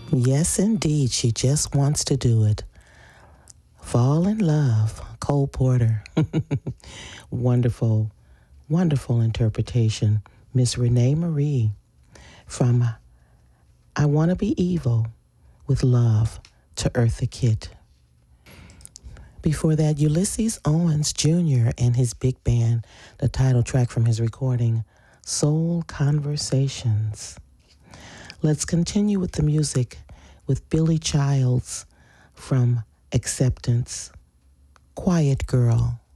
Yes, indeed. She just wants to do it. Fall in love. Cole Porter. Wonderful, wonderful interpretation. Miss Renee Marie from I Want to Be Evil with Love to Eartha Kitt. Before that, Ulysses Owens Jr. and his big band, the title track from his recording, Soul Conversations. Let's continue with the music with Billy Childs from Acceptance, Quiet Girl.